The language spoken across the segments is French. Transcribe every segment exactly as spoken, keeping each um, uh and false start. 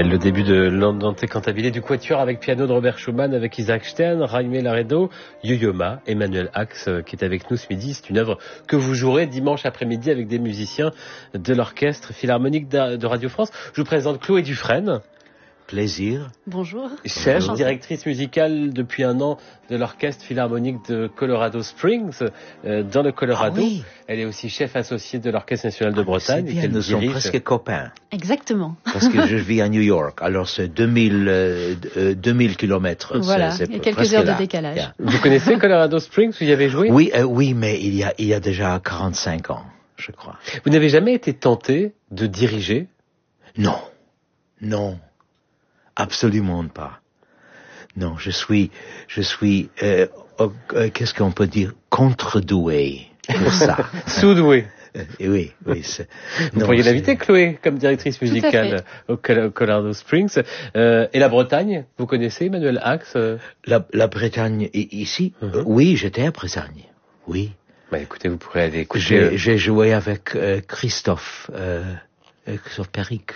Le début de l'Andante Cantabile du Quatuor avec piano de Robert Schumann, avec Isaac Stern, Jaime Laredo, Yo-Yo Ma, Emmanuel Ax qui est avec nous ce midi. C'est une œuvre que vous jouerez dimanche après-midi avec des musiciens de l'Orchestre Philharmonique de Radio France. Je vous présente Chloé Dufresne. Plaisir. Bonjour. Chef, Bonjour. Directrice musicale depuis un an de l'Orchestre Philharmonique de Colorado Springs, euh, dans le Colorado. Ah oui. Elle est aussi chef associée de l'Orchestre National de Ah, Bretagne. c'est bien, qu'elle nous sommes dirige. presque copains. Exactement. Parce que je vis à New York, alors c'est deux mille, euh, euh, deux mille kilomètres. Voilà, c'est, c'est il y a quelques presque heures de là. décalage. Yeah. Vous connaissez Colorado Springs? Vous y avez joué? Oui, euh, oui, mais il y a, il y a déjà quarante-cinq ans, je crois. Vous n'avez jamais été tenté de diriger? Non, non, absolument pas. Non, je suis, je suis, euh, euh, qu'est-ce qu'on peut dire, contre-doué pour ça. Sous-doué. Euh, oui, oui. C'est... Vous non, pourriez c'est... l'inviter, Chloé, comme directrice musicale au Col- Colorado Springs. Euh, et la Bretagne, vous connaissez Emmanuel Ax? euh La, la Bretagne i- ici, Mhm. euh, oui, j'étais à Bretagne, oui. Bah écoutez, vous pourrez aller écouter. J'ai, euh, j'ai joué avec euh, Christophe, euh, euh, Christophe Perric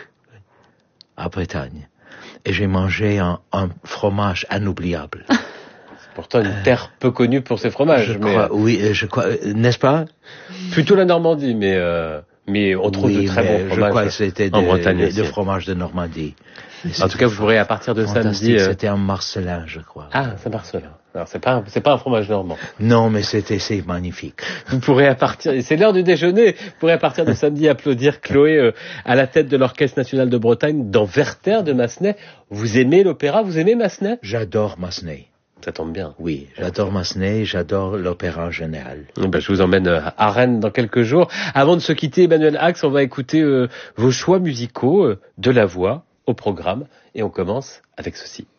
à Bretagne. Et j'ai mangé un, un fromage inoubliable. Pourtant une terre peu connue pour ses fromages, je mais crois, euh, oui, euh, je crois, euh, n'est-ce pas? plutôt la Normandie, mais euh, mais on trouve Oui, de très mais bons je crois que fromages c'était en de, Bretagne de, aussi. de fromage de Normandie. Et En c'était tout cas, vous pourrez à partir de fantastique. samedi. euh, C'était un Marcelin, je crois. Ah, Saint-Marcelin. Alors c'est pas un- c'est pas un fromage normand. Non, mais c'était c'est magnifique. Vous pourrez à partir, et c'est l'heure du déjeuner, vous pourrez à partir de samedi applaudir Chloé euh, à la tête de l'Orchestre National de Bretagne dans Werther de Massenet. Vous aimez l'opéra? Vous aimez Massenet? J'adore Massenet. Ça tombe bien. Oui, j'adore Massenet, j'adore l'opéra en général. Eh ben, je vous emmène euh, à Rennes dans quelques jours. Avant de se quitter, Emmanuel Ax, on va écouter euh, vos choix musicaux euh, de la voix au programme. Et on commence avec ceci.